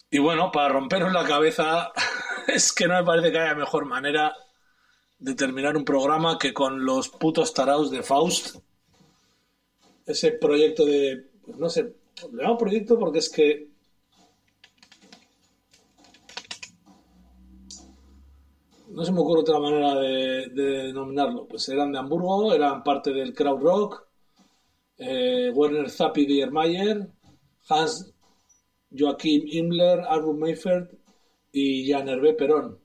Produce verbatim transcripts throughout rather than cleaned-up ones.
Y bueno, para romperos la cabeza, es que no me parece que haya mejor manera de terminar un programa que con los putos taraos de Faust. Ese proyecto de, pues no sé, le llamo proyecto porque es que no se me ocurre otra manera de, de denominarlo. Pues eran de Hamburgo, eran parte del Krautrock, eh, Werner Zappi Diermayer, Hans Joachim Himmler, Arun Mayfeld y Jan Hervé Perón.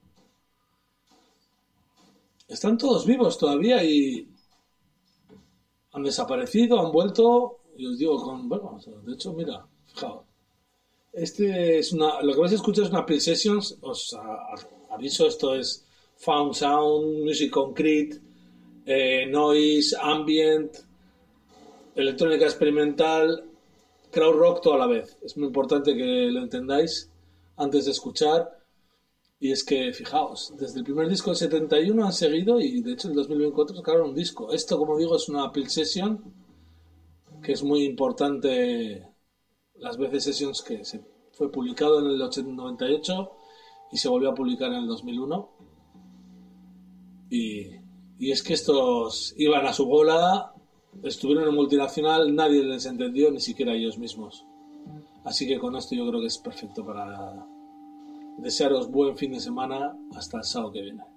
Están todos vivos todavía y han desaparecido, han vuelto. Y os digo, con, bueno, de hecho, mira, fijaos. Este es una, lo que vais a escuchar es una Peel Sessions, os a- a- aviso, esto es Found Sound, Music Concrete, eh, Noise, Ambient, electrónica experimental, crowd rock toda la vez. Es muy importante que lo entendáis antes de escuchar. Y es que, fijaos, desde el primer disco del setenta y uno han seguido y de hecho en el dos mil veinticuatro sacaron un disco. Esto, como digo, es una Peel Session que es muy importante, las B C Sessions, que se fue publicado en el noventa y ocho y se volvió a publicar en el dos mil uno. Y, y es que estos iban a su bola, estuvieron en multinacional, nadie les entendió, ni siquiera ellos mismos. Así que con esto yo creo que es perfecto para desearos buen fin de semana hasta el sábado que viene.